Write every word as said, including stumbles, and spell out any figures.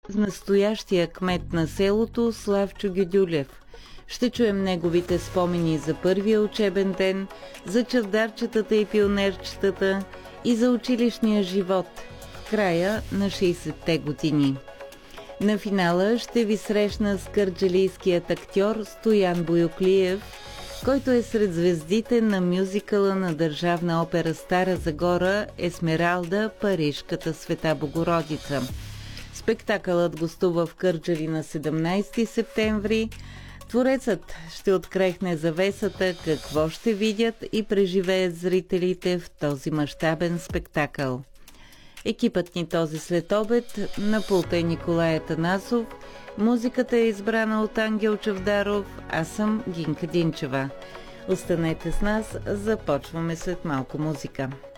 настоящия кмет на селото Славчо Гюдюлев. Ще чуем неговите спомени за първия учебен ден, за чавдарчетата и пионерчетата и за училищния живот в края на шейсетте години. На финала ще ви срещна с кърджалийският актьор Стоян Боюклиев, който е сред звездите на мюзикъла на Държавна опера Стара Загора Есмералда, Парижката Света Богородица. Спектакълът гостува в Кърджали на седемнайсети септември. Творецът ще открехне завесата какво ще видят и преживеят зрителите в този мащабен спектакъл. Екипът ни този следобед на пулта е Николай Атанасов, музиката е избрана от Ангел Чавдаров, аз съм Гинка Динчева. Останете с нас, започваме след малко музика.